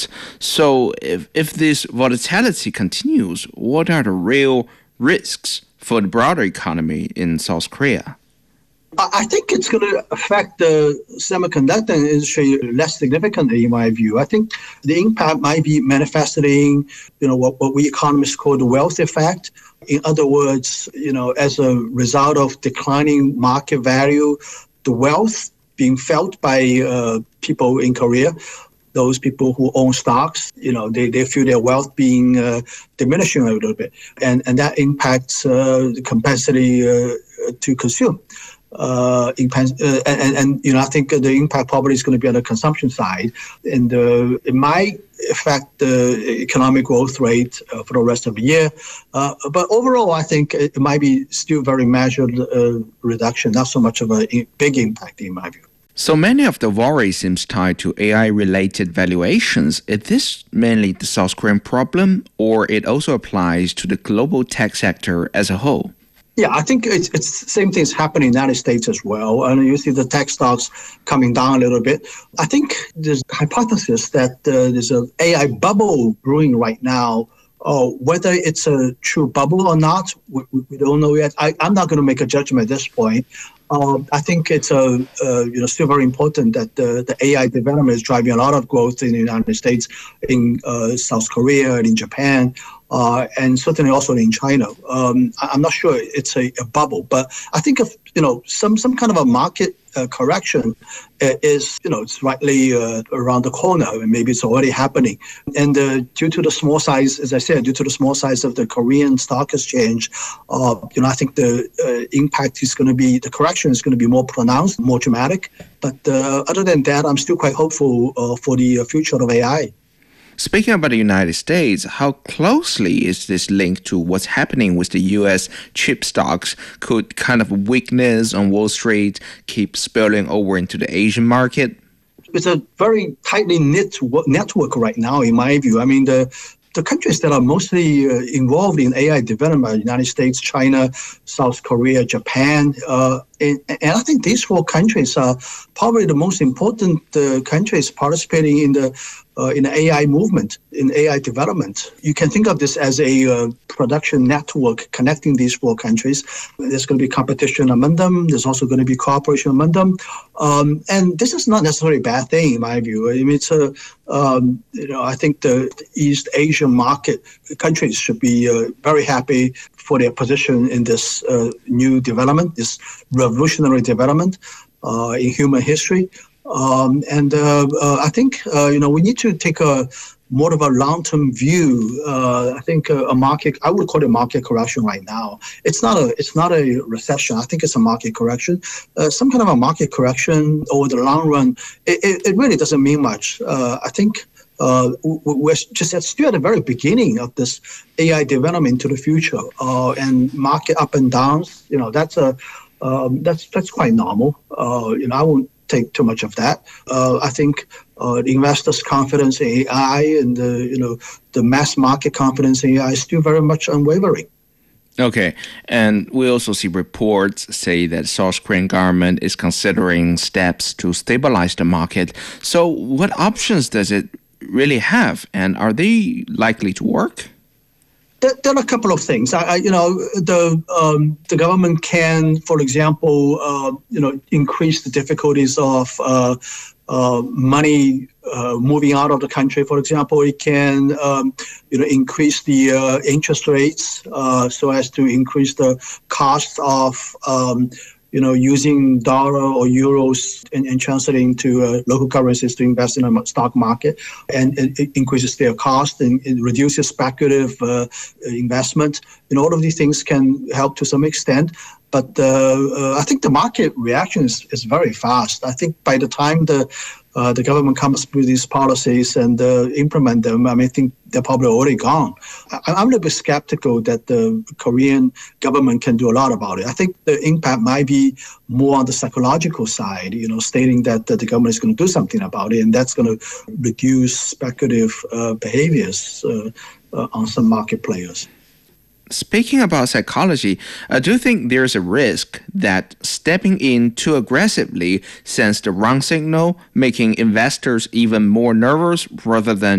stocks. So if this volatility continues, what are the real risks for the broader economy in South Korea? I think it's going to affect the semiconductor industry less significantly, in my view. I think the impact might be manifesting, what we economists call the wealth effect. In other words, as a result of declining market value, the wealth being felt by people in Korea, those people who own stocks, they feel their wealth being diminishing a little bit. And that impacts the capacity to consume. I think the impact probably is going to be on the consumption side, and it might affect the economic growth rate for the rest of the year. But overall, I think it might be still very measured reduction, not so much of a big impact in my view. So many of the worry seems tied to AI-related valuations. Is this mainly the South Korean problem, or it also applies to the global tech sector as a whole? Yeah, I think it's the same thing is happening in the United States as well. And you see the tech stocks coming down a little bit. I think there's a hypothesis that there's an AI bubble brewing right now. Whether it's a true bubble or not, we don't know yet. I'm not going to make a judgment at this point. I think it's still very important that the AI development is driving a lot of growth in the United States, in South Korea, and in Japan, and certainly also in China. I'm not sure it's a bubble, but I think if some kind of a market correction is it's rightly around the corner, and maybe it's already happening. And due to the small size, as I said, due to the small size of the Korean stock exchange, I think the impact is going to be, the correction is going to be more pronounced, more dramatic. But other than that, I'm still quite hopeful for the future of AI. Speaking about the United States, how closely is this linked to what's happening with the U.S. chip stocks? Could kind of weakness on Wall Street keep spilling over into the Asian market? It's a very tightly knit network right now, in my view. I mean, the countries that are mostly involved in AI development, United States, China, South Korea, Japan, and I think these four countries are probably the most important countries participating in the AI movement, in AI development. You can think of this as a production network connecting these four countries. There's going to be competition among them. There's also going to be cooperation among them. And this is not necessarily a bad thing, in my view. I mean, I think the East Asian market countries should be very happy for their position in this new development, this revolutionary development in human history. I think we need to take a more of a long-term view. I think a market, I would call it a market correction right now. It's not a recession. I think it's a market correction. Some kind of a market correction over the long run, it really doesn't mean much. I think we're just still at the very beginning of this AI development into the future, and market up and downs. That's quite normal. I won't take too much of that. I think the investors' confidence in AI and the mass market confidence in AI is still very much unwavering. Okay, and we also see reports say that South Korean government is considering steps to stabilize the market. So what options does it really have, and are they likely to work? There are a couple of things. The government can, for example, increase the difficulties of money moving out of the country. For example, it can, increase the interest rates so as to increase the cost of using dollar or euros and translating to local currencies to invest in a stock market, and it increases their cost and it reduces speculative investment. All of these things can help to some extent. But I think the market reaction is very fast. I think by the time the government comes with these policies and implement them, I think they're probably already gone. I'm a little bit skeptical that the Korean government can do a lot about it. I think the impact might be more on the psychological side, stating that the government is going to do something about it, and that's going to reduce speculative behaviors on some market players. Speaking about psychology, do you think there's a risk that stepping in too aggressively sends the wrong signal, making investors even more nervous rather than